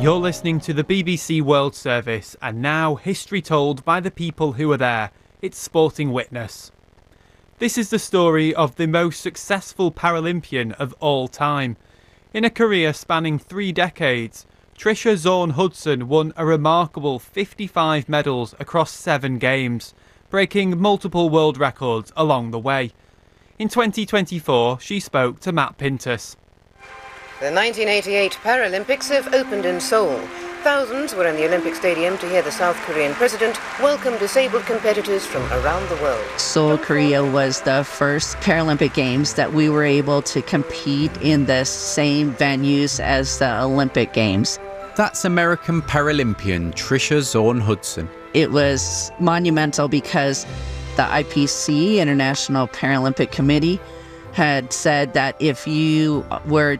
You're listening to the BBC World Service, and now history told by the people who were there. It's Sporting Witness. This is the story of the most successful Paralympian of all time. In a career spanning 3 decades, Tricia Zorn Hudson won a remarkable 55 medals across 7 games, breaking multiple world records along the way. In 2024, she spoke to Matt Pintus. The 1988 Paralympics have opened in Seoul. Thousands were in the Olympic Stadium to hear the South Korean president welcome disabled competitors from around the world. Seoul, Korea was the first Paralympic Games that we were able to compete in the same venues as the Olympic Games. That's American Paralympian Tricia Zorn Hudson. It was monumental because the IPC, International Paralympic Committee, had said that if you were